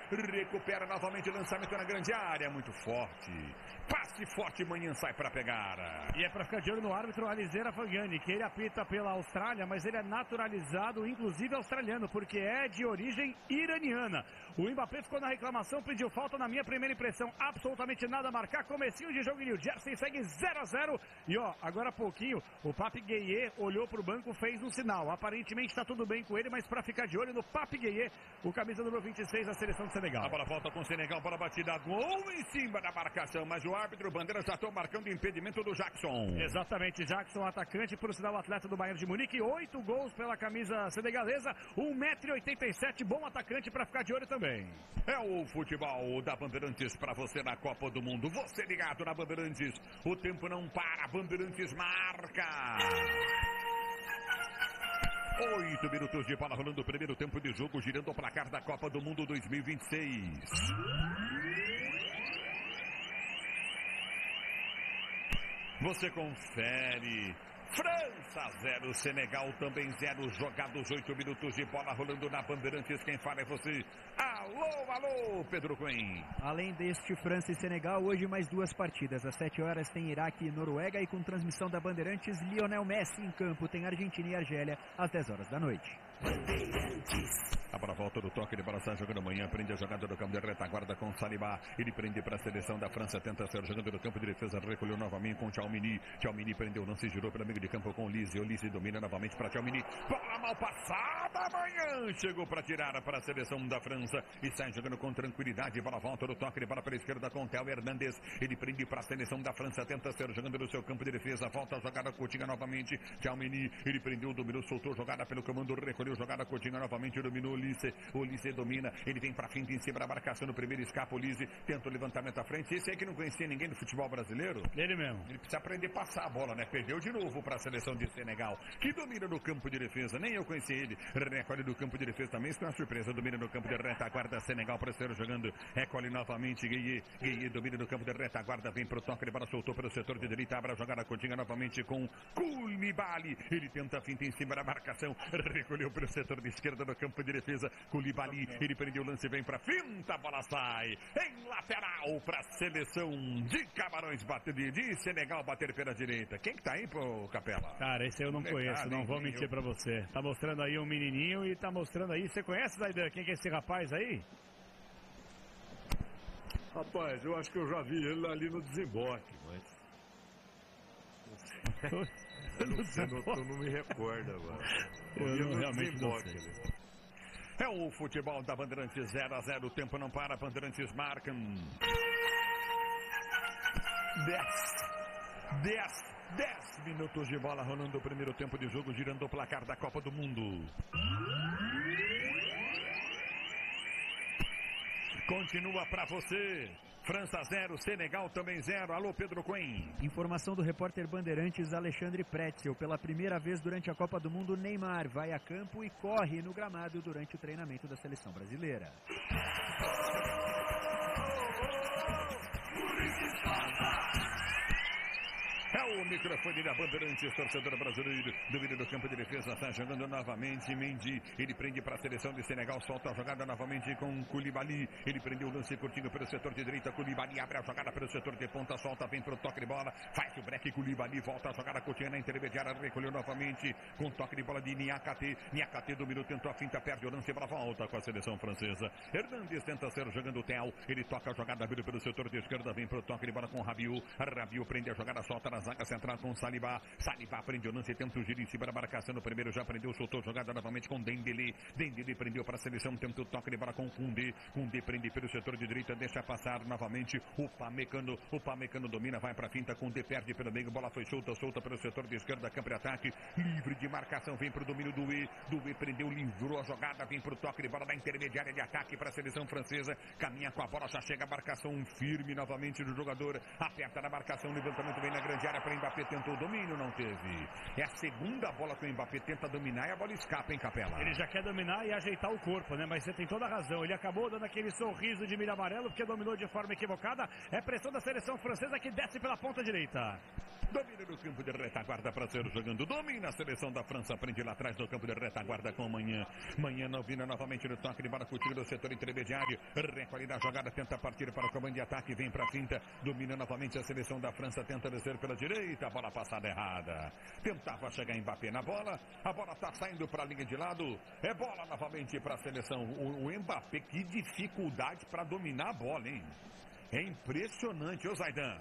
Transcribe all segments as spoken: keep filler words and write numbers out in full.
recupera novamente o lançamento na grande área, muito forte. Passe forte, Manhã sai para pegar. E é para ficar de olho no árbitro Alizeira Fangani, que ele apita pela Austrália, mas ele é naturalizado, inclusive australiano, porque é de origem iraniana. O Mbappé ficou na reclamação, pediu falta. Na minha primeira impressão, absolutamente nada a marcar. Comecinho de jogo em New Jersey, segue zero a zero. E ó, agora há pouquinho, o Pape Gueye olhou pro banco, fez um sinal. Aparentemente está tudo bem com ele, mas para ficar de olho no Pape Gueye, o camisa número vinte e seis da seleção de Senegal. A bola volta com o Senegal para a batida, gol em cima da marcação, mas o árbitro Bandeira já está marcando impedimento do Jackson. Exatamente, Jackson, atacante, por sinal, atleta do Bayern de Munique, oito gols pela camisa senegalesa, um metro e oitenta e sete, bom atacante para ficar de olho também. É o futebol da Bandeirantes para você na Copa do Mundo. Você ligado na Bandeirantes, o tempo não para, Bandeirantes marca. Oito minutos de bola rolando o primeiro tempo de jogo, girando o placar da Copa do Mundo dois mil e vinte e seis. Você confere. França zero, Senegal também zero, jogados oito minutos de bola rolando na Bandeirantes. Quem fala é você. Alô, alô, Pedro Queen. Além deste França e Senegal, hoje mais duas partidas. Às sete horas tem Iraque e Noruega, e com transmissão da Bandeirantes, Lionel Messi em campo. Tem Argentina e Argélia às dez horas da noite. A bola volta do toque de bola, sai jogando amanhã, prende a jogada do campo de retaguarda com Saliba, ele prende para a seleção da França, tenta ser jogando do campo de defesa, recolheu novamente com Tchouaméni, Tchouaméni prendeu o lance, girou para meio de campo com o Lise, o Lise domina novamente para Tchouaméni, bola mal passada, amanhã chegou para tirar para a seleção da França e sai jogando com tranquilidade, bola volta do toque de bola para a esquerda com Theo Hernandes, ele prende para a seleção da França, tenta ser jogando no seu campo de defesa, volta a jogada Coutinho novamente, Tchouaméni, ele prendeu, dominou, soltou jogada pelo comando, recolheu jogada Coutinho novamente, dominou o Lise, o Lise domina, ele vem pra frente em cima da marcação no primeiro, escapa o Lise, tenta o levantamento à frente. Esse aí que não conhecia ninguém do futebol brasileiro, ele mesmo, ele precisa aprender a passar a bola, né? Perdeu de novo para a seleção de Senegal, que domina no campo de defesa, nem eu conheci ele, recolhe do campo de defesa também, isso é uma surpresa, domina no campo de retaguarda, Senegal parceiro jogando, recolhe novamente, Gueye, Gueye domina no campo de retaguarda, vem pro toque de bola, soltou pelo setor de direita, abre a jogada, continha novamente com Koulibaly, ele tenta a finta em cima da marcação, recolheu pelo setor de esquerda no campo de defesa, Koulibaly, ele prendeu o lance, vem pra finta, a bola sai em lateral pra seleção de Camarões, bater de, de Senegal, bater pela direita. Quem que tá aí, pô, Capela? Cara, esse eu não Legal, conheço, não vou mentir eu... pra você. Tá mostrando aí um menininho e tá mostrando aí, você conhece, Zaidan, quem que é esse rapaz aí? Rapaz, eu acho que eu já vi ele ali no desemboque, mas... eu não sei, não, eu não me recordo agora. Eu, eu não, realmente não sei. Ali. É o futebol da Bandeirantes, zero a zero, o tempo não para, Bandeirantes marcam. dez, dez, dez minutos de bola rolando o primeiro tempo de jogo, girando o placar da Copa do Mundo. Continua para você. França zero, Senegal também zero. Alô, Pedro Queen. Informação do repórter Bandeirantes Alexandre Pretzel. Pela primeira vez durante a Copa do Mundo, Neymar vai a campo e corre no gramado durante o treinamento da seleção brasileira. É o microfone da Bandeirantes, torcedor brasileiro, domínio do campo de defesa, está jogando novamente, Mendy, ele prende para a seleção de Senegal, solta a jogada novamente com Koulibaly, ele prendeu o lance curtinho pelo setor de direita, Koulibaly abre a jogada pelo setor de ponta, solta, vem para o toque de bola, faz o break, Koulibaly volta a jogada curtinha na intermediária, recolheu novamente com toque de bola de Niakate, Niakate dominou, tentou a finta, perde o lance, bola volta com a seleção francesa, Hernandes tenta ser jogando o Theo, ele toca a jogada, abriu pelo setor de esquerda, vem para o toque de bola com Rabiot, Rabiot prende a jogada, solta na zaga central com Saliba, Saliba prende o lance, tenta o giro em cima da marcação, no primeiro já prendeu, soltou jogada novamente com Dembélé, Dembélé prendeu para a seleção, tenta o toque de bola com Koundé, Koundé prende pelo setor de direita, deixa passar novamente o Pamecano, o Pamecano domina, vai para a finta, Koundé perde pelo meio, bola foi solta, solta pelo setor de esquerda, campo de ataque, livre de marcação, vem para o domínio do E, do E prendeu, livrou a jogada, vem para o toque de bola da intermediária de ataque para a seleção francesa, caminha com a bola, já chega a marcação firme novamente do jogador, aperta na marcação, levantamento vem na grande área, área para Mbappé, tentou o domínio, não teve. É a segunda bola que o Mbappé tenta dominar e a bola escapa, hein, Capela? Ele já quer dominar e ajeitar o corpo, né? Mas você tem toda a razão. Ele acabou dando aquele sorriso de milho amarelo porque dominou de forma equivocada. É pressão da seleção francesa que desce pela ponta direita. Domina no campo de retaguarda para ser jogando. Domina a seleção da França. Prende lá atrás no campo de retaguarda com Manhã. Manhã domina novamente no toque de bola contigo no setor intermediário. Recolhe da jogada, tenta partir para o comando de ataque. Vem para a finta. Domina novamente a seleção da França. Tenta descer pela direita. Bola passada errada. Tentava chegar Mbappé na bola. A bola está saindo para a linha de lado. É bola novamente para a seleção. O, o Mbappé, que dificuldade para dominar a bola, hein? É impressionante, ô Zaidan.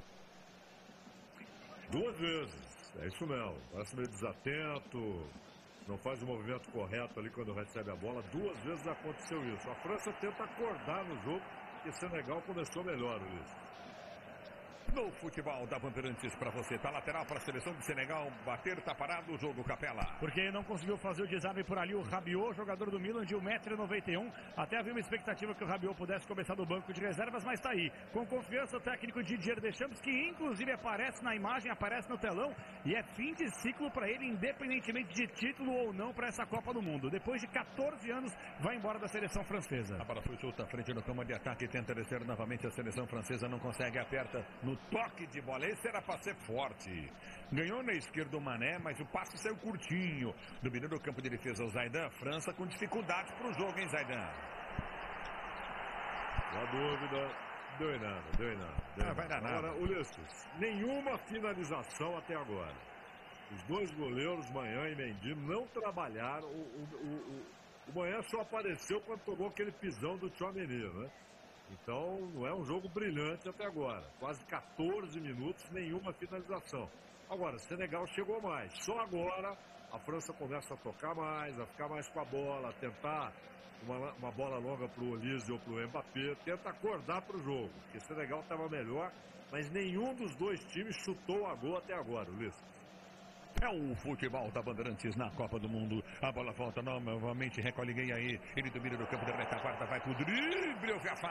Duas vezes, é isso mesmo. Parece meio desatento, não faz o movimento correto ali quando recebe a bola. Duas vezes aconteceu isso. A França tenta acordar no jogo e o Senegal começou melhor, Luiz. No futebol da Bandeirantes para você, tá lateral para a seleção de Senegal, bater, tá parado o jogo, Capela. Porque não conseguiu fazer o desarme por ali o Rabiot, jogador do Milan de um metro e noventa e um. Até havia uma expectativa que o Rabiot pudesse começar do banco de reservas, mas tá aí. Com confiança o técnico Didier Deschamps, que inclusive aparece na imagem, aparece no telão, e é fim de ciclo para ele, independentemente de título ou não para essa Copa do Mundo. Depois de quatorze anos, vai embora da seleção francesa. A bola foi solta à frente no campo de ataque, tenta descer novamente a seleção francesa, não consegue, aperta no toque de bola, esse era para ser forte. Ganhou na esquerda o Mané, mas o passe saiu curtinho. Dominando o campo de defesa o Zaidan. França com dificuldade para o jogo, hein, Zaidan? Na dúvida, deu em nada, deu em nada. Deu ah, vai dar nada. Agora, Ulisses, nenhuma finalização até agora. Os dois goleiros, Manhã e Mendy, não trabalharam. O, o, o, o Manhã só apareceu quando tomou aquele pisão do Tchouaméni, né? Então, não é um jogo brilhante até agora. Quase quatorze minutos, nenhuma finalização. Agora, Senegal chegou mais. Só agora a França começa a tocar mais, a ficar mais com a bola, a tentar uma, uma bola longa para o Olise ou para o Mbappé. Tenta acordar para o jogo, porque Senegal estava melhor, mas nenhum dos dois times chutou a gol até agora, Ulisses. É o futebol da Bandeirantes na Copa do Mundo. A bola volta novamente, recolhe ninguém aí. Ele domina no campo da retaguarda, vai pro drible, houve a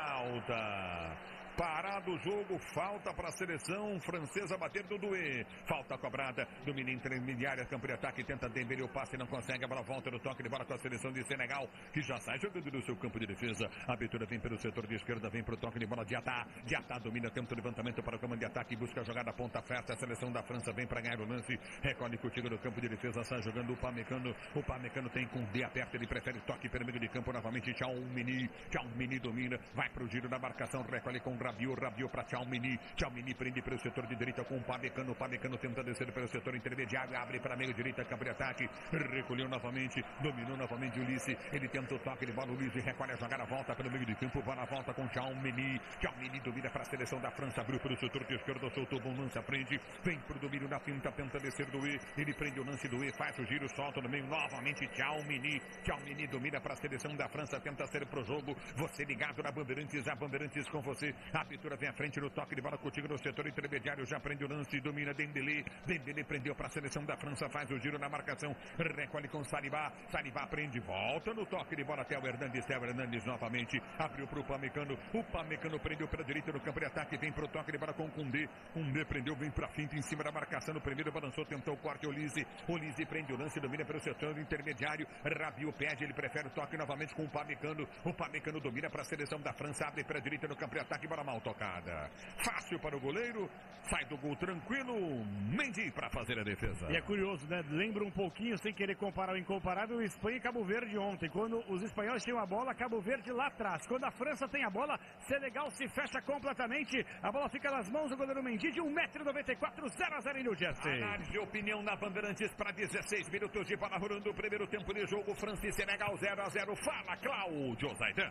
falta. Parado o jogo, falta para a seleção francesa bater do Doué. Falta cobrada, domina intermediária, campo de ataque, tenta Dembélé, o passe não consegue, a bola volta no toque de bola com a seleção de Senegal, que já sai jogando no seu campo de defesa. A abertura vem pelo setor de esquerda, vem pro toque de bola de Atá. De Atá domina, tenta o levantamento para o comando de ataque, busca a jogada ponta festa. A seleção da França vem para ganhar o lance, recolhe contigo no campo de defesa, sai jogando o Pamecano. O Pamecano tem com D aperto, ele prefere toque pelo meio de campo novamente. Tchouaméni, Tchouaméni domina, vai pro giro da marcação, recolhe com Rabiot, Rabiot para Tchouaméni, Tchouaméni prende pelo setor de direita com o Pamecano, o Pamecano tenta descer pelo setor intermediário, abre para meio direita, campo de ataque, recolheu novamente, dominou novamente o Ulisses, ele tenta o toque de bola, o Ulisses recolhe a jogada, volta pelo meio de campo, bola volta com Tchouaméni, Tchouaméni domina para a seleção da França, abriu pelo setor de esquerda, soltou bom lance à frente, vem pro domínio da finta, tenta descer do E, ele prende o lance do E, faz o giro, solta no meio, novamente Tchouaméni, Tchouaméni domina para a seleção da França, tenta ser pro jogo, você ligado na Bandeirantes, a Bandeirantes com você, a abertura vem à frente no toque de bola contigo no setor intermediário, já prende o lance, domina Dembélé, Dembélé prendeu para a seleção da França, faz o giro na marcação, recolhe com Saliba, Saliba prende, volta no toque de bola até o Hernandes, até o Hernandes novamente, abriu para o Pamecano, o Pamecano prendeu pela direita no campo de ataque, vem para o toque de bola com o Koundé, Koundé prendeu, vem para a finta em cima da marcação, no primeiro balançou, tentou o corte, Olise, Olise prende o lance, domina pelo setor intermediário, Rabiot pede, ele prefere o toque novamente com o Pamecano, o Pamecano domina para a seleção da França, abre para a direita no campo de ataque, bola mal tocada. Fácil para o goleiro, sai do gol tranquilo, Mendy para fazer a defesa. E é curioso, né? Lembra um pouquinho, sem querer comparar o incomparável, Espanha e Cabo Verde ontem. Quando os espanhóis tinham a bola, Cabo Verde lá atrás. Quando a França tem a bola, Senegal se fecha completamente. A bola fica nas mãos do goleiro Mendy de um metro e noventa e quatro, zero a zero em New Jersey. Análise de opinião na Bandeirantes para dezesseis minutos de bola rolando o primeiro tempo de jogo. França e Senegal zero a zero. Fala, Cláudio Zaidan.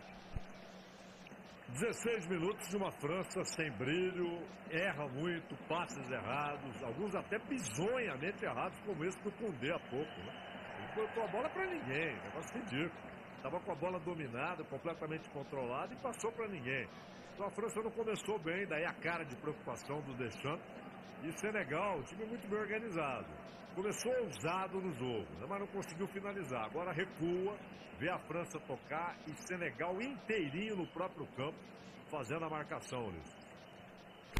dezesseis minutos de uma França sem brilho, erra muito, passes errados, alguns até bizonhamente errados, como esse do Koundé há pouco, né? Ele botou a bola para ninguém, negócio ridículo. Estava com a bola dominada, completamente controlada e passou para ninguém. Então a França não começou bem, daí a cara de preocupação do Deschamps. E Senegal, o time muito bem organizado. Começou ousado no jogo, né? Mas não conseguiu finalizar. Agora recua, vê a França tocar e Senegal inteirinho no próprio campo, fazendo a marcação, Luiz.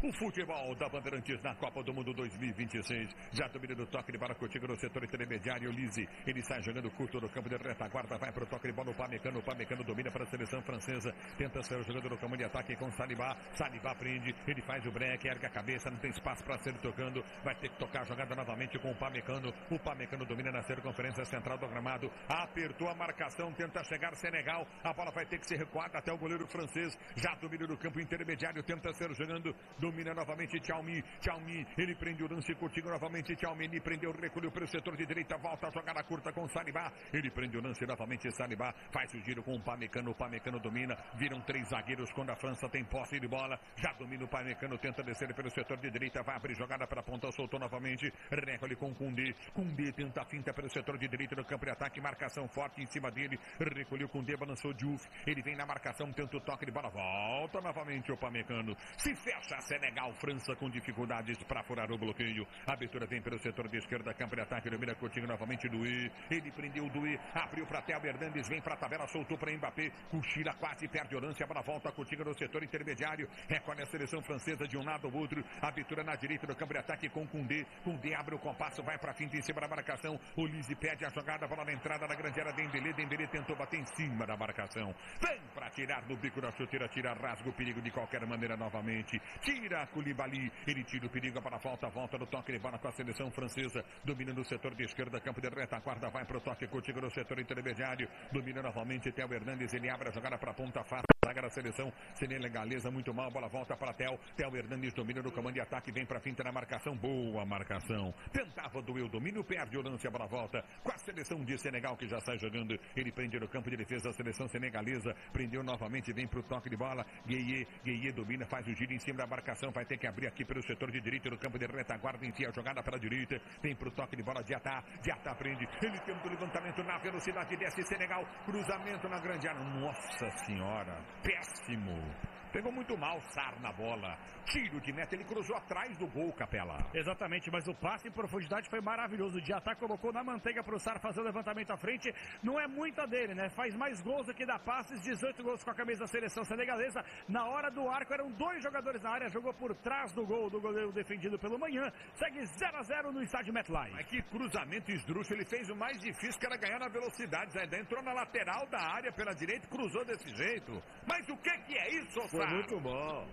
O futebol da Bandeirantes na Copa do Mundo dois mil e vinte e seis. Já domina do toque de bola contigo no setor intermediário. Lise, ele sai jogando curto no campo de retaguarda. Vai para o toque de bola. O Pamecano. O Pamecano domina para a seleção francesa. Tenta ser o jogador no campo de ataque com Saliba. Saliba prende. Ele faz o break, ergue a cabeça. Não tem espaço para ser tocando. Vai ter que tocar a jogada novamente com o Pamecano. O Pamecano domina na circunferência central do gramado. Apertou a marcação. Tenta chegar Senegal. A bola vai ter que ser recuada até o goleiro francês. Já domina no campo intermediário. Tenta ser jogando. Domina novamente Tchaumi. Tchaumi. Ele prende o lance curtinho novamente. Tchaumi. Ele prendeu o recolheu pelo setor de direita. Volta a jogada curta com Saliba. Ele prende o lance novamente. Saliba faz o giro com o Pamecano. O Pamecano domina. Viram três zagueiros quando a França tem posse de bola. Já domina o Pamecano. Tenta descer pelo setor de direita. Vai abrir jogada para a ponta. Soltou novamente. Recolhe com Koundé. Koundé tenta a finta pelo setor de direita no campo de ataque. Marcação forte em cima dele. Recolheu Koundé. Balançou Diouf. Ele vem na marcação. Tenta o toque de bola. Volta novamente o Pamecano. Se fecha Senegal. França com dificuldades para furar o bloqueio. A abertura vem pelo setor de esquerda. Campo de ataque. Domina curtinho novamente Doué. Ele prendeu o Doué. Abriu para Théo Hernandes. Vem para a tabela. Soltou para Mbappé. Cochila quase perde o lance. A bola volta curtinho no setor intermediário. Recolhe a seleção francesa de um lado ao outro. Abertura na direita do campo de ataque com Koundé. Koundé abre o compasso. Vai para a finta em cima da marcação. O Lise pede a jogada. Bola na entrada da grande área. Dembélé. Dembélé tentou bater em cima da marcação. Vem para tirar do bico da chuteira. Tira, rasga o perigo de qualquer maneira novamente. Tira Koulibaly. Ele tira o perigo para a volta. Volta no toque de bola com a seleção francesa. Domina no setor de esquerda. Campo de retaguarda. Vai para o toque contigo no setor intermediário. Domina novamente Théo Hernandes. Ele abre a jogada para a ponta fácil. Zaga da seleção senegalesa muito mal. Bola volta para Théo. Théo Hernandes domina no comando de ataque. Vem para a finta na marcação. Boa marcação. Tentava doer o domínio. Perde o lance. A bola volta com a seleção de Senegal que já sai jogando. Ele prende no campo de defesa a seleção senegalesa. Prendeu novamente. Vem para o toque de bola. Gueye. Gueye domina. Faz o giro em cima da marcação. Vai ter que abrir aqui pelo setor de direita no campo de retaguarda. Enfia a jogada para a direita. Vem para o toque de bola. Diatá. Diatá prende. Ele tenta o levantamento na velocidade. Desce Senegal. Cruzamento na grande área. Nossa senhora. Péssimo. Pegou muito mal Sarr na bola. Tiro de meta, ele cruzou atrás do gol, Capela. Exatamente, mas o passe em profundidade foi maravilhoso. O Diatá colocou na manteiga para o Sarr fazer o levantamento à frente. Não é muita dele, né? Faz mais gols do que dá passes. dezoito gols com a camisa da seleção senegalesa. Na hora do arco eram dois jogadores na área. Jogou por trás do gol do goleiro defendido pelo Manhã. Segue zero a zero no estádio MetLife. Mas que cruzamento esdrúxulo. Ele fez o mais difícil, que era ganhar na velocidade. Ainda entrou na lateral da área pela direita e cruzou desse jeito. Mas o que que é isso, Sarr? Foi muito bom.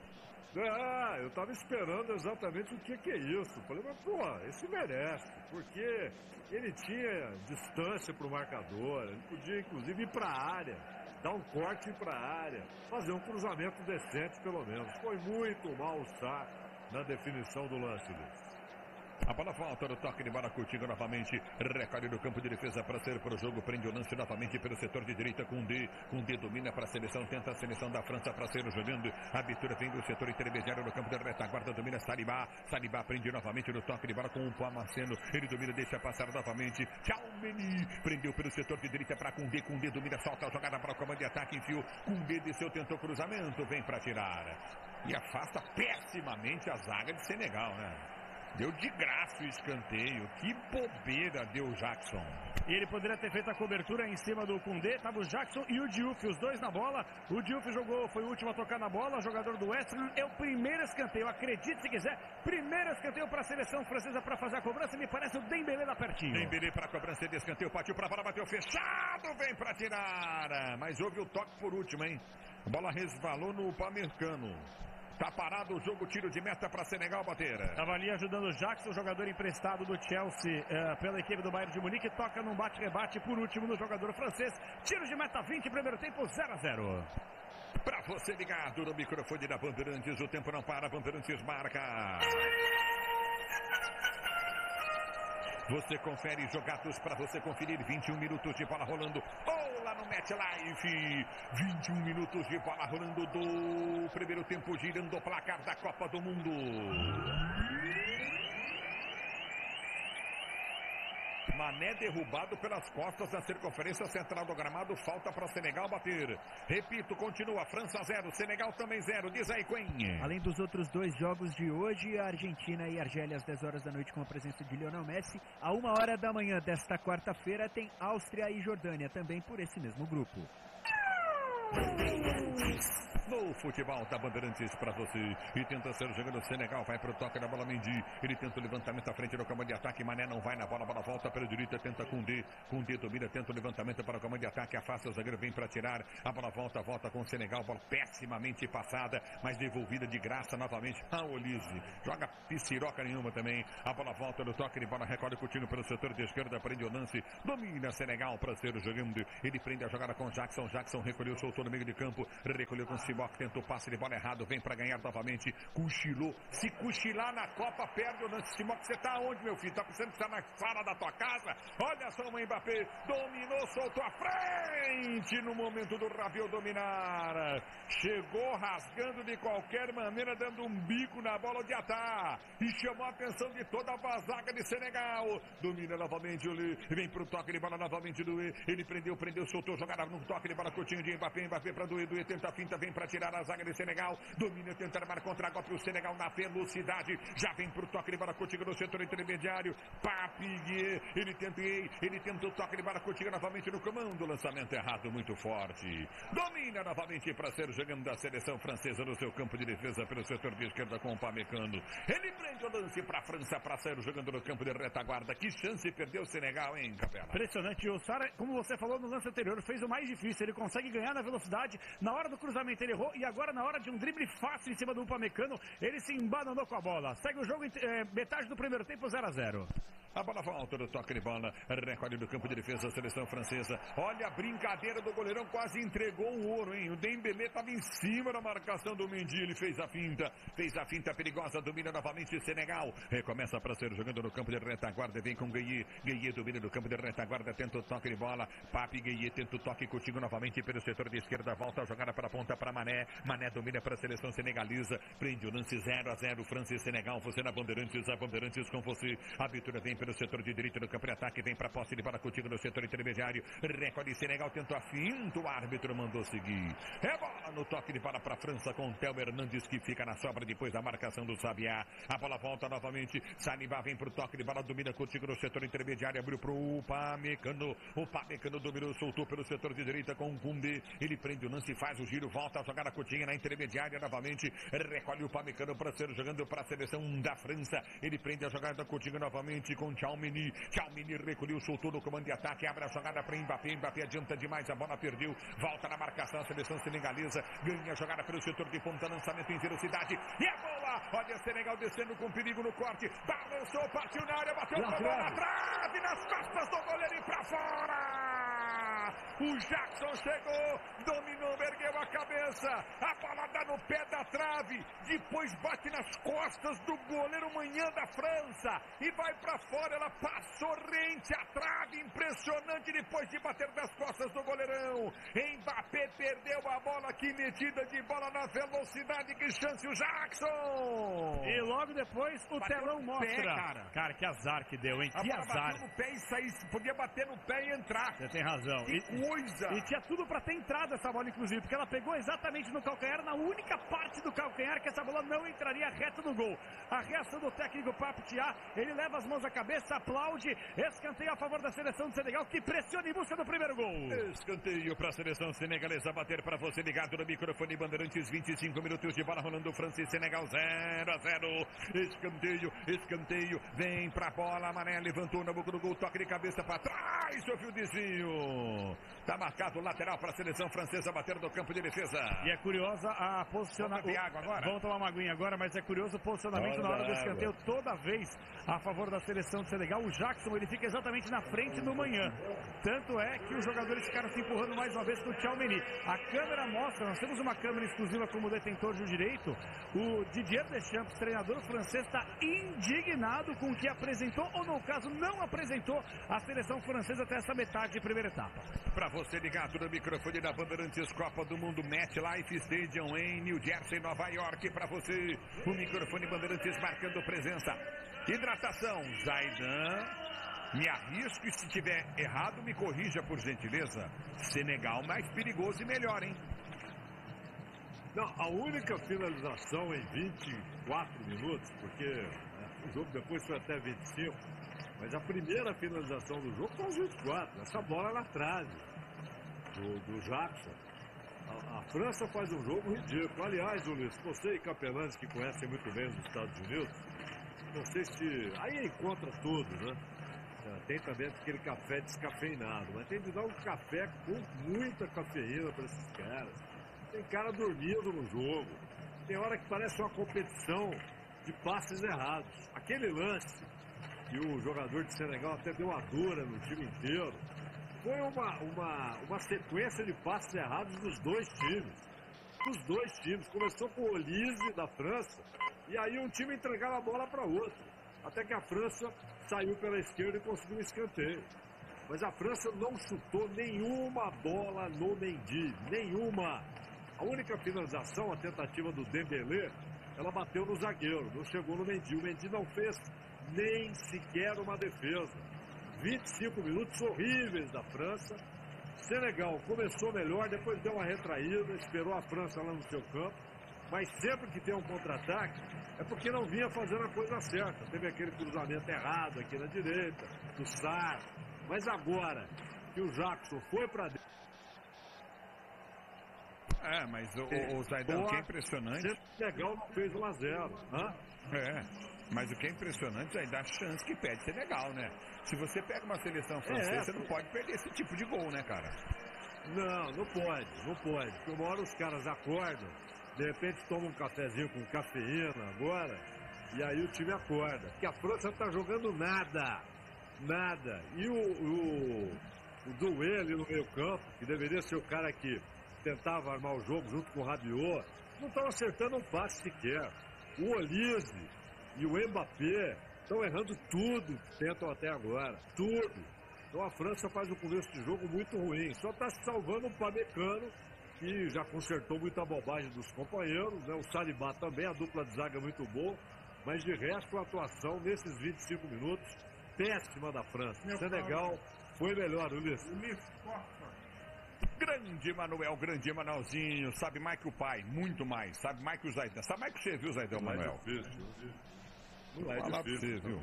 Ah, eu tava esperando exatamente o que que é isso. Falei, mas pô, esse merece, porque ele tinha distância pro marcador, ele podia inclusive ir pra área, dar um corte pra área, fazer um cruzamento decente pelo menos. Foi muito mal o Sarr na definição do lance desse. A bola volta no toque de bola curtindo novamente. Recolhe no campo de defesa para ser para o jogo. Prende o lance novamente pelo setor de direita. Koundé. Koundé domina para a seleção. Tenta a seleção da França para ser jogando. A abertura vem do setor intermediário no campo de retaguarda. Domina Saliba. Saliba prende novamente no toque de bola com o Pamaceno. Ele domina, deixa passar novamente. Tchauméni. Prendeu pelo setor de direita para Koundé. Koundé domina, solta a jogada para o comando de ataque. Enfiou. Koundé desceu, tentou cruzamento. Vem para tirar. E afasta pessimamente a zaga de Senegal, né? Deu de graça o escanteio. Que bobeira deu o Jackson. E ele poderia ter feito a cobertura em cima do Koundé. Tava o Jackson e o Diouf, os dois na bola. O Diouf jogou, foi o último a tocar na bola. Jogador do West Ham. É o primeiro escanteio. Acredite se quiser. Primeiro escanteio para a seleção francesa para fazer a cobrança. Me parece o Dembélé lá pertinho. Dembélé para a cobrança de escanteio. Partiu para a bola, bateu fechado. Vem para tirar. Mas houve o toque por último, hein? A bola resvalou no Pamecano. Tá parado o jogo, tiro de meta para Senegal bater. Estava ali ajudando o Jackson, jogador emprestado do Chelsea uh, pela equipe do Bayern de Munique. Toca num bate-rebate por último no jogador francês. Tiro de meta vinte, primeiro tempo zero a zero. Para você ligado no microfone da Bandeirantes, o tempo não para, Bandeirantes marca. Você confere jogados para você conferir. vinte e um minutos de bola rolando. Ou lá no MetLife. vinte e um minutos de bola rolando do primeiro tempo, girando o placar da Copa do Mundo. Mané derrubado pelas costas da circunferência central do gramado. Falta para Senegal bater. Repito, continua. França zero, Senegal também zero. Diz aí, Quen. Além dos outros dois jogos de hoje, a Argentina e a Argélia às dez horas da noite com a presença de Lionel Messi. A uma hora da manhã desta quarta-feira tem Áustria e Jordânia também por esse mesmo grupo. no futebol da Bandeirantes para você. E tenta ser jogando o Senegal, vai pro toque da bola Mendy. Ele tenta o levantamento à frente do comando de ataque. Mané não vai na bola, a bola volta pela direita, tenta com D. Com D domina, tenta o levantamento para o comando de ataque. Afasta o zagueiro, vem para tirar. A bola volta, volta com o Senegal. Bola pessimamente passada, mas devolvida de graça novamente. Ah, Olise. Joga pisciroca nenhuma também. A bola volta no toque de bola, recolhe Coutinho pelo setor de esquerda, prende o lance. Domina Senegal para ser jogando. Ele prende a jogada com Jackson. Jackson recolheu, soltou no meio de campo. Recolheu com o Sibok, tentou passe de bola errado. Vem para ganhar novamente. Cochilou. Se cochilar na Copa, perde o lance. Sibok, você tá onde, meu filho? Tá pensando que tá na sala da tua casa? Olha só o Mbappé. Dominou, soltou a frente no momento do Rabiot dominar. Chegou rasgando de qualquer maneira, dando um bico na bola de ataque. E chamou a atenção de toda a zaga de Senegal. Domina novamente o Lê. Vem pro toque de bola novamente do E. Ele prendeu, prendeu, soltou, jogada no toque de bola. Coutinho de Mbappé, Mbappé para Doué. Doué tenta a finta, vem para tirar a zaga de Senegal. Domina, tenta armar contra-golpe o Senegal na velocidade. Já vem pro toque de bola. Coutinho no setor intermediário. Papier. Ele tenta, ele tenta o toque de bola. Coutinho novamente no comando. Lançamento errado, muito forte. Domina novamente para ser jogando da seleção francesa no seu campo de defesa pelo setor de esquerda com o Pamecano. Ele prende o lance para a França para sair jogando no campo de retaguarda. Que chance perdeu o Senegal, hein, Capela? Impressionante. O Sara, como você falou no lance anterior, fez o mais difícil. Ele consegue ganhar na velocidade. Na hora do cruzamento ele errou. E agora na hora de um drible fácil em cima do Upamecano, ele se embananou com a bola. Segue o jogo, é, metade do primeiro tempo, zero a zero. A bola volta do toque de bola. Recolhe do campo de defesa da seleção francesa. Olha a brincadeira do goleirão. Quase entregou o ouro, hein? O Dembélé estava em cima da marcação do Mendy. Ele fez a finta. Fez a finta perigosa. Domina novamente Senegal. Recomeça para ser jogando no campo de retaguarda. Vem com Gueye. Gueye domina no campo de retaguarda. Tenta o toque de bola. Papi Gueye tenta o toque contigo novamente pelo setor de esquerda. Volta a jogada para a ponta para Mané. Mané domina para a seleção senegalesa. Prende o lance zero a zero. França e Senegal. Você na Bandeirantes. A Bandeirantes com você. A abertura vem pelo setor de direita do campo de ataque, vem para a posse de bola contigo no setor intermediário, recolhe Senegal, tentou a finta, o árbitro mandou seguir. É bola no toque de bola para a França com o Theo Hernandes que fica na sobra depois da marcação do Sabiá. A bola volta novamente, Saliba vem para o toque de bola, domina contigo no setor intermediário, abriu para o Upamecano, o Upamecano dominou, soltou pelo setor de direita com o Koundé, ele prende o lance, faz o giro, volta a jogar a Coutinho na intermediária novamente, recolhe o Upamecano para ser jogando para a seleção da França, ele prende a jogada da Coutinho novamente com Tchouaméni. Tchouaméni recolheu, soltou no comando de ataque, abre a jogada para Mbappé, Mbappé adianta demais, a bola perdeu, volta na marcação, a seleção senegalesa, ganha a jogada pelo setor de ponta, lançamento em velocidade, e a bola, olha Senegal descendo com perigo no corte, balançou, partiu na área, bateu a bola na trave, nas costas do goleiro e para fora, o Jackson chegou, dominou, ergueu a cabeça, a bola dá no pé da trave, depois bate nas costas do goleiro Manhã da França, e vai para fora, ela passou rente à trave, impressionante depois de bater nas costas do goleirão. Mbappé perdeu a bola, que metida de bola na velocidade, que chance o Jackson! E logo depois o bateu telão mostra. Pé, cara. cara, que azar que deu, hein? A que bola azar. Bateu no pé e sair, podia bater no pé e entrar. Você tem razão. Que e, coisa! E tinha tudo pra ter entrado essa bola, inclusive, porque ela pegou exatamente no calcanhar, na única parte do calcanhar que essa bola não entraria reto no gol. A reação do técnico Pape Thiaw, ele leva as mãos à cabeça, aplaude, escanteio a favor da seleção de Senegal, que pressiona em busca do primeiro gol. Escanteio para a seleção senegalesa bater para você ligado no microfone Bandeirantes, vinte e cinco minutos de bola rolando, França e Senegal zero a zero. Escanteio, escanteio, vem para a bola, Mané levantou na boca do gol, toque de cabeça para trás, sofreu o desvio. Tá marcado o lateral para a seleção francesa bater no campo de defesa. E é curiosa a posicionamento. Vamos água agora. Vamos tomar uma aguinha agora, mas é curioso o posicionamento Olha na hora do escanteio toda vez a favor da seleção de Senegal. O Jackson, ele fica exatamente na frente do Manhã. Tanto é que os jogadores ficaram se empurrando mais uma vez com o Tchouaméni. A câmera mostra, nós temos uma câmera exclusiva como detentor de direito. O Didier Deschamps, treinador francês, está indignado com o que apresentou, ou no caso não apresentou, a seleção francesa até essa metade de primeira etapa. Para você ligado no microfone da Bandeirantes, Copa do Mundo MetLife Stadium em New Jersey, Nova York. Para você, o microfone Bandeirantes marcando presença. Hidratação, Zaidan. Me arrisco e se tiver errado, me corrija por gentileza. Senegal mais perigoso e melhor, hein? Não, a única finalização em vinte e quatro minutos, porque né, o jogo depois foi até vinte e cinco, mas a primeira finalização do jogo foi aos vinte e quatro. Essa bola na trave do, do Jackson. A, a França faz um jogo ridículo. Aliás, Ulisses, você e Capelanes que conhecem muito bem os Estados Unidos, não sei se... Aí encontra tudo, né? Tem também aquele café descafeinado, mas tem de dar um café com muita cafeína para esses caras. Tem cara dormindo no jogo. Tem hora que parece uma competição de passes errados. Aquele lance que o jogador de Senegal até deu uma dura no time inteiro, foi uma, uma, uma sequência de passes errados dos dois times. Dos dois times. Começou com o Olise da França, e aí um time entregava a bola para outro. Até que a França saiu pela esquerda e conseguiu um escanteio. Mas a França não chutou nenhuma bola no Mendy. Nenhuma. A única finalização, a tentativa do Dembélé, ela bateu no zagueiro, não chegou no Mendy. O Mendy não fez nem sequer uma defesa. vinte e cinco minutos horríveis da França. Senegal começou melhor, depois deu uma retraída, esperou a França lá no seu campo. Mas sempre que tem um contra-ataque, é porque não vinha fazendo a coisa certa. Teve aquele cruzamento errado aqui na direita, do Sarr. Mas agora que o Jackson foi para dentro... É, mas o, o, o Zaidan, o que é impressionante... Senegal não fez um a zero. Hã? É, mas o que é impressionante é dar chance que perde Senegal, né? Se você pega uma seleção francesa, é, você não pode perder esse tipo de gol, né, cara? Não, não pode, não pode. Porque uma hora os caras acordam, de repente tomam um cafezinho com cafeína agora, e aí o time acorda. Porque a França tá jogando nada, nada. E o, o, o Doué ali no meio campo, que deveria ser o cara que tentava armar o jogo junto com o Rabiot, não estão acertando um passe sequer. O Olise e o Mbappé estão errando tudo que tentam até agora, tudo. Então a França faz um começo de jogo muito ruim, só está se salvando o Pamecano, que já consertou muita bobagem dos companheiros, né? O Saliba também, a dupla de zaga muito boa, mas de resto a atuação nesses vinte e cinco minutos, péssima da França. Meu Senegal cara. Foi melhor, Ulisses. Grande Manuel, grande Manuelzinho, sabe mais que o pai, muito mais, sabe mais que o Zaidan, sabe mais que você viu, Zaidan, Manuel? Não é difícil, não é Fala difícil, você, viu?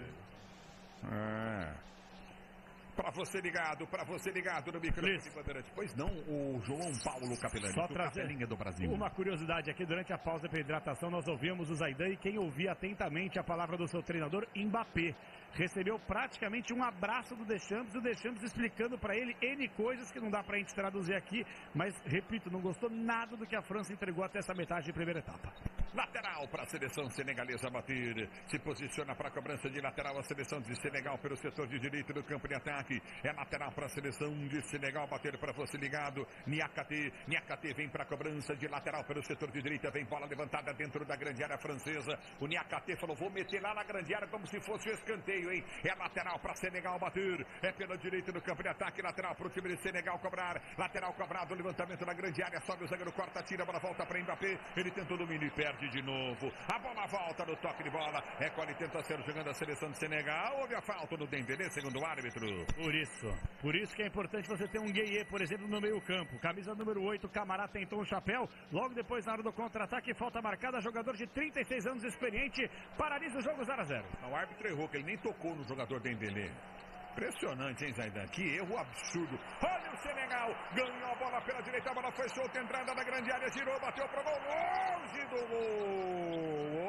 É... Pra você ligado, pra você ligado no microfone de Bandeirante. Pois não, o João Paulo Capelani, só do trazer Capelinha do Brasil. Uma curiosidade aqui, durante a pausa para hidratação, nós ouvimos o Zaidan e quem ouvia atentamente a palavra do seu treinador, Mbappé, recebeu praticamente um abraço do Deschamps, o Deschamps explicando para ele N coisas que não dá pra gente traduzir aqui, mas, repito, não gostou nada do que a França entregou até essa metade de primeira etapa. Lateral para a seleção senegalesa bater, se posiciona para a cobrança de lateral a seleção de Senegal pelo setor de direito do campo de ataque, é lateral para a seleção de Senegal bater para você ligado, Niakate, Niakate vem para a cobrança de lateral pelo setor de direita, vem bola levantada dentro da grande área francesa, o Niakate falou, vou meter lá na grande área como se fosse o escanteio, hein? É lateral para Senegal bater, é pela direita do campo de ataque, lateral para o time de Senegal cobrar, lateral cobrado, levantamento na grande área, sobe o zagueiro, corta, tira, a bola volta para Mbappé, ele tenta o domínio e perde de novo, a bola volta no toque de bola, Recolhe tenta ser jogando a seleção de Senegal, houve a falta do Dembélé, segundo o árbitro. Por isso, por isso que é importante você ter um Gueye, por exemplo, no meio campo, camisa número oito, Camará tentou um chapéu, logo depois na hora do contra-ataque, falta marcada, jogador de trinta e seis anos experiente, paralisa o jogo zero a zero. O árbitro errou, que ele nem tocou no jogador Dembélé. Impressionante, hein, Zaidan? Que erro absurdo. Olha o Senegal, ganhou a bola pela direita, a bola foi solta, entrada da grande área, girou, bateu pro gol, longe do gol.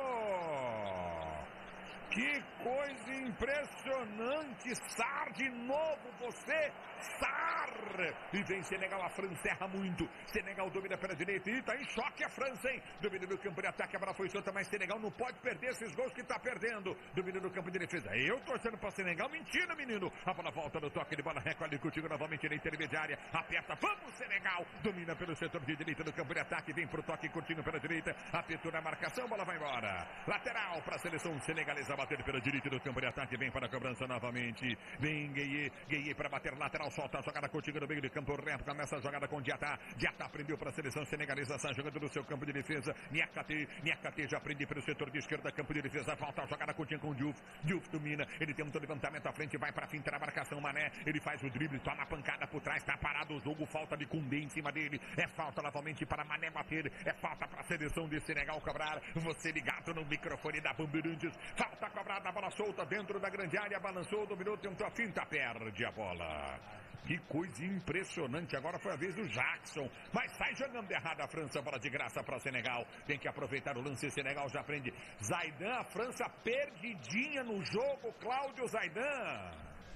Oh! Que coisa impressionante, Sarr de novo, você, Sarr! E vem Senegal, a França erra muito, Senegal domina pela direita e tá em choque a França, hein? Domina no campo de ataque, a bola foi solta, mas Senegal não pode perder esses gols que tá perdendo. Domina no campo de defesa, eu torcendo pra Senegal, mentira, menino! A bola volta no toque de bola, recolhe contigo novamente na intermediária, aperta, vamos Senegal! Domina pelo setor de direita do campo de ataque, vem pro toque curtinho pela direita, apertou na marcação, a bola vai embora. Lateral para a seleção senegalesa, bater pela direita do campo de ataque, vem para a cobrança novamente, vem Gueye, Gueye para bater lateral, solta a jogada contigo no meio de campo, reto, começa a jogada com Diatá, Diatá prendeu para a seleção senegalesa, está jogando no seu campo de defesa, Niakate, Niakate já prende para o setor de esquerda, campo de defesa, falta a jogada contigo com o Diouf, Diouf domina, ele tem um levantamento à frente, vai para a finta da marcação, Mané, ele faz o drible, toma a pancada por trás, está parado o jogo, falta de Koundé em cima dele, é falta novamente para Mané bater, é falta para a seleção de Senegal cobrar, você ligado no microfone da Bandeirantes, falta Falta cobrada, a bola solta dentro da grande área, balançou, dominou, tentou a finta, perde a bola. Que coisa impressionante, agora foi a vez do Jackson, mas sai jogando errado a França, bola de graça para Senegal, tem que aproveitar o lance, Senegal já prende Zaidan, a França perdidinha no jogo, Cláudio Zaidan.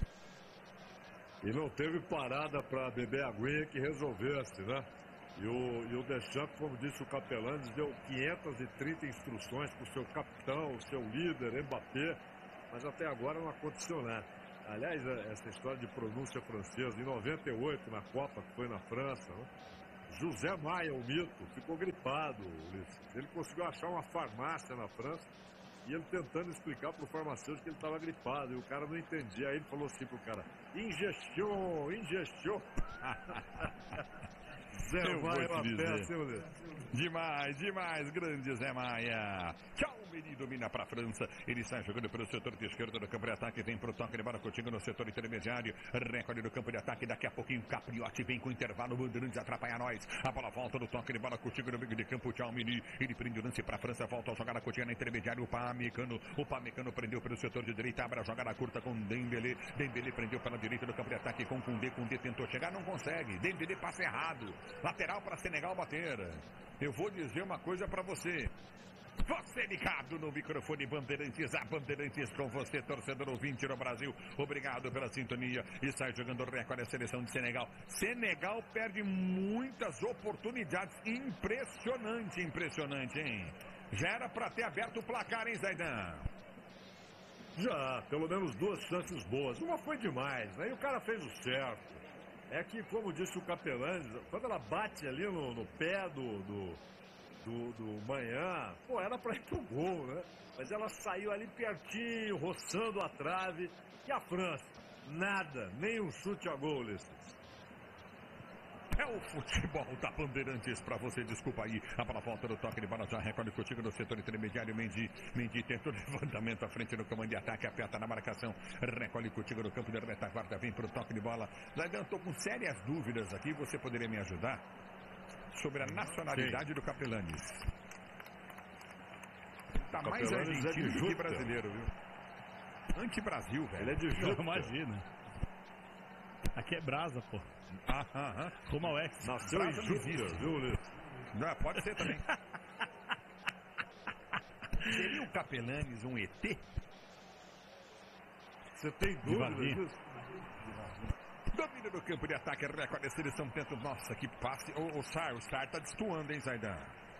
E não teve parada para beber aguinha que resolvesse, né? E o, e o Deschamps, como disse o Capelanes, deu quinhentas e trinta instruções para o seu capitão, o seu líder, Mbappé, mas até agora não aconteceu nada. Aliás, essa história de pronúncia francesa, em noventa e oito, na Copa, que foi na França, né? José Maia, o mito, ficou gripado, Ulisses. Ele conseguiu achar uma farmácia na França e ele tentando explicar para o farmacêutico que ele estava gripado, e o cara não entendia. Aí ele falou assim pro cara, ingestion, ingestion. Zé Maia, uma peça, Ulisses. Demais, demais, grande Zé Maia. Tchau, Meni domina para a França. Ele sai jogando pelo setor de esquerda do campo de ataque. Vem para o toque de bola contigo no setor intermediário. Recorde do campo de ataque. Daqui a pouquinho, Capriotti vem com o intervalo. Bandeirantes atrapalha nós. A bola volta no toque de bola contigo no meio de campo. Tchau, Meni. Ele prende o lance para a França. Volta a jogar a cotinha na intermediária. O Pamecano. O Pamecano prendeu pelo setor de direita. Abre a jogada curta com Dembélé. Dembélé prendeu pela direita do campo de ataque com Koundé. Koundé tentou chegar, não consegue. Dembélé passa errado. Lateral para Senegal bater. Eu vou dizer uma coisa para você. Você ligado no microfone Bandeirantes, a Bandeirantes com você, torcedor ouvinte no Brasil. Obrigado pela sintonia. E sai jogando o recorde a seleção de Senegal. Senegal perde muitas oportunidades. Impressionante, impressionante, hein? Já era para ter aberto o placar, hein, Zaidan? Já, pelo menos duas chances boas. Uma foi demais, aí o cara fez o certo. É que, como disse o Capelanes, quando ela bate ali no, no pé do, do, do, do Manhã, pô, era pra ir pro gol, né? Mas ela saiu ali pertinho, roçando a trave. E a França? Nada, nem um chute a gol, Ulisses. É o futebol da Bandeirantes pra você, desculpa aí. A bola volta no toque de bola, já recorde contigo no setor intermediário. Mendy, Mendy tentou levantamento à frente no comando de ataque, aperta na marcação. Recolhe contigo no campo de retaguarda, vem pro toque de bola. Zaidan, estou com sérias dúvidas aqui, você poderia me ajudar? Sobre a nacionalidade Sim. do Capelanes. Tá mais Capelanes argentino é do que brasileiro, viu? Anti-Brasil, velho. Ele é de Júpiter. Imagina. Aqui é brasa, pô. Ah, ah, ah. Como é o ex. Nasceu Brasa em não Júpiter, existe. viu, Ulisses? Não, pode ser também. Seria o Capelanes um E T? Você tem dúvidas disso? Domina no campo de ataque, recorde a seleção, tenta, nossa, que passe. O, o Sar, o Sar tá destoando, hein, Zaidan?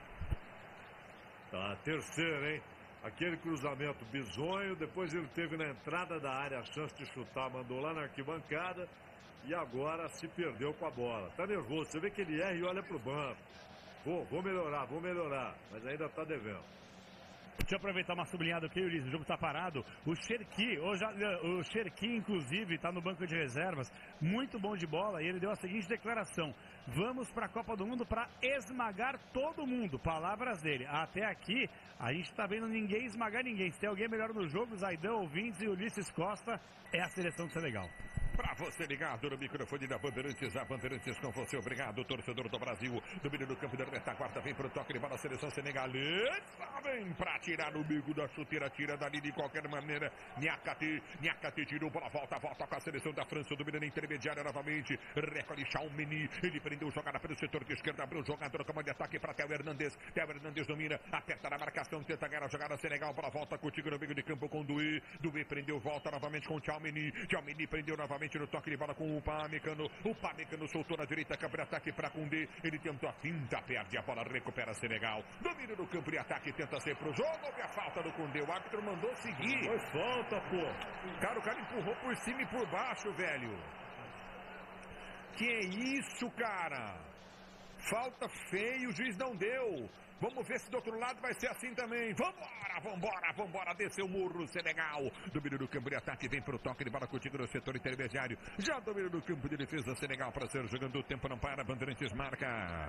Tá, terceira, hein? Aquele cruzamento bizonho, depois ele teve na entrada da área a chance de chutar, mandou lá na arquibancada e agora se perdeu com a bola. Tá nervoso, você vê que ele erra e olha pro banco. Vou, vou melhorar, vou melhorar, mas ainda tá devendo. Deixa eu aproveitar uma sublinhada aqui, Ulisses, o jogo tá parado. O Cherki, o Cherki, inclusive, tá no banco de reservas, muito bom de bola, e ele deu a seguinte declaração: vamos para a Copa do Mundo para esmagar todo mundo. Palavras dele. Até aqui, a gente tá vendo ninguém esmagar ninguém. Se tem alguém melhor no jogo, Zaidan, ouvintes e Ulisses Costa, é a seleção de Senegal. Pra você ligado no microfone da Bandeirantes, a Bandeirantes com você, obrigado, torcedor do Brasil. Domínio do campo da retaguarda, vem pro toque de bola, a seleção senegalesa, vem pra tirar no bico da chuteira, tira dali de qualquer maneira. Niakate, Niakate tirou, bola volta, volta com a seleção da França, domina na intermediária novamente. Recolhe Chaumeni, ele prendeu jogada pelo setor de esquerda, abriu o jogador, comando de ataque pra Theo Hernandes. Theo Hernandes domina, aperta na marcação, tenta ganhar a jogada Senegal, bola volta contigo no meio de campo com Doué. Doué prendeu, volta novamente com Chaumeni. Chaumeni prendeu novamente no toque de bola com o Pamecano. O Pamecano soltou na direita, campo de ataque para Koundé. Ele tentou a finta, perde a bola, recupera Senegal. Domínio do campo de ataque, tenta ser pro jogo. Houve a falta do Koundé. O árbitro mandou seguir. Foi falta, pô. Cara, o cara empurrou por cima e por baixo, velho. Que isso, cara? Falta feia, o juiz não deu. Vamos ver se do outro lado vai ser assim também. Vambora, vambora, vambora. Desceu o murro, Senegal. Domínio do campo de ataque, vem pro toque de bola contigo no setor intermediário. Já domínio do campo de defesa, Senegal para ser jogando. O tempo não para, Bandeirantes marca.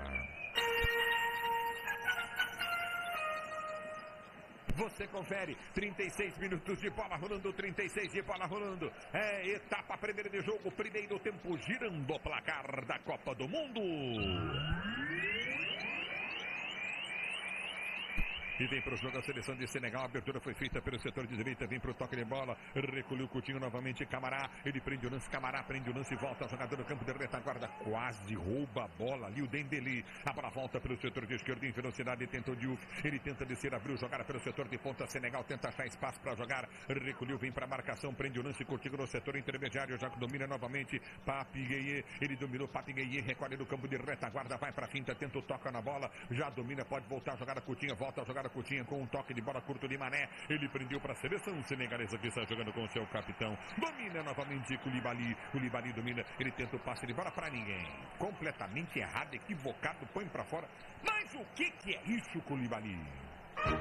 Você confere, trinta e seis minutos de bola rolando, trinta e seis de bola rolando. É etapa primeira de jogo, primeiro tempo, girando o placar da Copa do Mundo. e vem para o jogo a seleção de Senegal. A abertura foi feita pelo setor de direita, vem para o toque de bola, recolheu o Coutinho novamente, Camará, ele prende o lance, Camará prende o lance, volta a jogador no campo de retaguarda, quase rouba a bola ali o Dembélé. A bola volta pelo setor de esquerda em velocidade, tenta o Diouf, ele tenta descer, abriu, jogar pelo setor de ponta. Senegal tenta achar espaço para jogar, recolheu, vem para a marcação, prende o lance, Coutinho no setor intermediário, já domina novamente, Papi Gueye, ele dominou, Papi Gueye, recolhe no campo de retaguarda, vai para a finta, tenta o toca na bola, já domina, pode voltar a jogar a Coutinho, volta a jogar a Coutinho com um toque de bola curto de Mané, ele prendeu para a seleção senegalesa que está jogando com o seu capitão, domina novamente Koulibaly, Koulibaly domina, ele tenta o passe de bola para ninguém, completamente errado, equivocado, põe para fora, mas o que que é isso, Koulibaly?